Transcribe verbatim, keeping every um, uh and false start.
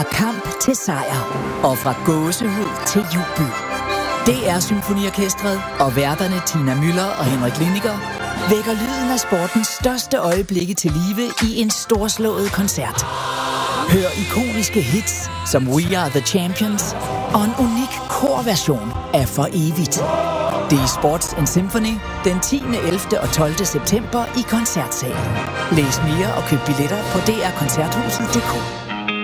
kamp til sejr og fra gåsehud til jubel. D R Symfoniorkestret og værterne Tina Müller og Henrik Liniger vækker lyden af sportens største øjeblikke til live i en storslået koncert. Hør ikoniske hits som We Are The Champions og en unik korversion af For Evigt. Det er Sports and Symphony den tiende, ellevte og tolvte september i Koncertsalen. Læs mere og køb billetter på d r koncerthuset punktum d k.